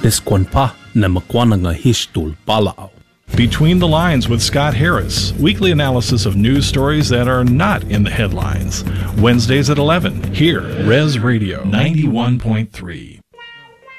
Desquanpa na makwananga histul palao. Between the Lines with Scott Harris, weekly analysis of news stories that are not in the headlines. Wednesdays at 11, here, Res Radio 91.3.